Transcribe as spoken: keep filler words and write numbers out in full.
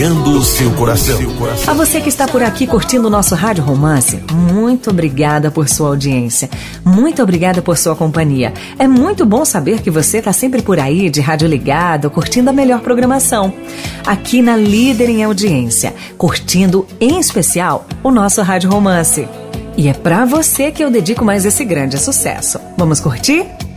tocando o seu coração. A você que está por aqui curtindo o nosso Rádio Romance, muito obrigada por sua audiência. Muito obrigada por sua companhia. É muito bom saber que você está sempre por aí, de rádio ligado, curtindo a melhor programação. Aqui na Líder em Audiência, curtindo em especial o nosso Rádio Romance. E é pra você que eu dedico mais esse grande sucesso. Vamos curtir?